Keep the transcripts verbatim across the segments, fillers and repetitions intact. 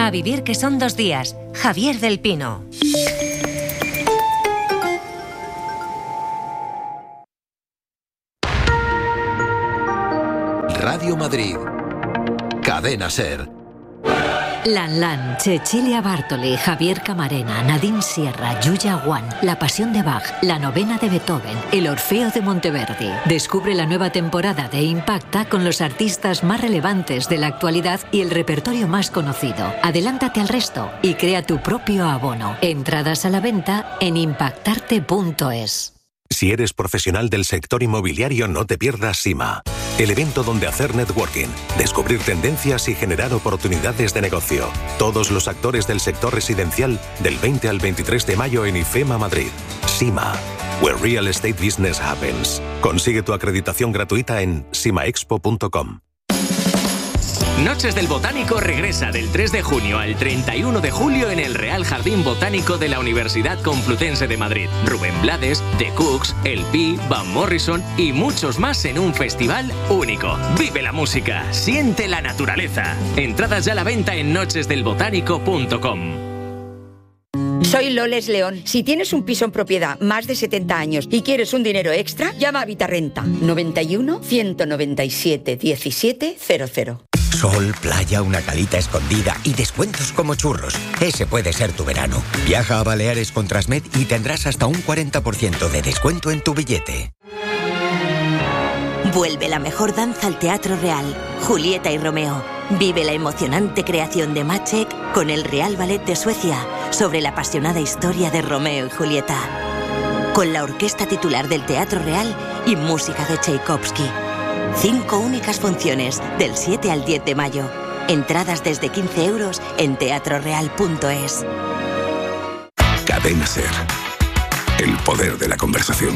A vivir que son dos días. Javier del Pino. Radio Madrid. Cadena SER. Lan Lan, Cecilia Bartoli, Javier Camarena, Nadine Sierra, Yuya Wan, La Pasión de Bach, La Novena de Beethoven, El Orfeo de Monteverdi. Descubre la nueva temporada de Impacta con los artistas más relevantes de la actualidad y el repertorio más conocido. Adelántate al resto y crea tu propio abono. Entradas a la venta en impactarte punto es. Si eres profesional del sector inmobiliario, no te pierdas SIMA, el evento donde hacer networking, descubrir tendencias y generar oportunidades de negocio. Todos los actores del sector residencial del veinte al veintitrés de mayo en IFEMA Madrid. SIMA, where real estate business happens. Consigue tu acreditación gratuita en simaexpo punto com. Noches del Botánico regresa del tres de junio al treinta y uno de julio en el Real Jardín Botánico de la Universidad Complutense de Madrid. Rubén Blades, The Cooks, El Pi, Van Morrison y muchos más en un festival único. Vive la música, siente la naturaleza. Entradas ya a la venta en noches del botánico punto com. Soy Loles León. Si tienes un piso en propiedad más de setenta años y quieres un dinero extra, llama a Vitarrenta. noventa y uno, ciento noventa y siete, diecisiete, cero cero. Sol, playa, una calita escondida y descuentos como churros. Ese puede ser tu verano. Viaja a Baleares con Transmed y tendrás hasta un cuarenta por ciento de descuento en tu billete. Vuelve la mejor danza al Teatro Real. Julieta y Romeo. Vive la emocionante creación de Maciek con el Real Ballet de Suecia sobre la apasionada historia de Romeo y Julieta. Con la orquesta titular del Teatro Real y música de Tchaikovsky. Cinco únicas funciones, del siete al diez de mayo. Entradas desde quince euros en teatro real punto es. Cadena SER. El poder de la conversación.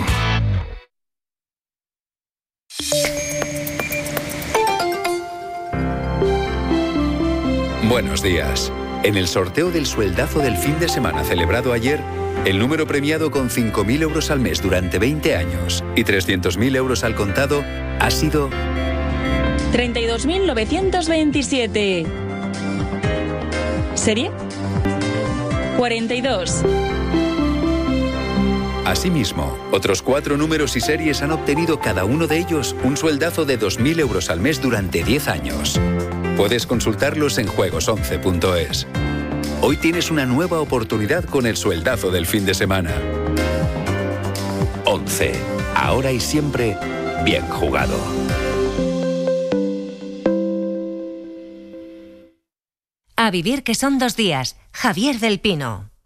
Buenos días. En el sorteo del sueldazo del fin de semana celebrado ayer, el número premiado con cinco mil euros al mes durante veinte años y trescientos mil euros al contado ha sido treinta y dos mil novecientos veintisiete. ¿Serie? cuarenta y dos. Asimismo, otros cuatro números y series han obtenido cada uno de ellos un sueldazo de dos mil euros al mes durante diez años. Puedes consultarlos en juegos once punto es. Hoy tienes una nueva oportunidad con el sueldazo del fin de semana. once. Ahora y siempre, bien jugado. A vivir que son dos días. Javier del Pino.